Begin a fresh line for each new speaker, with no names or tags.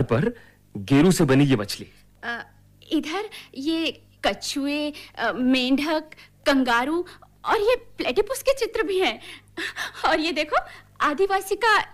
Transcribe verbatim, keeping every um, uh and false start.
पर गेरू से बनी ये मछली।
आ, इधर ये कछुए, मेंढक, कंगारू और ये प्लेटिपस के चित्र भी हैं। और ये देखो, आदिवासी का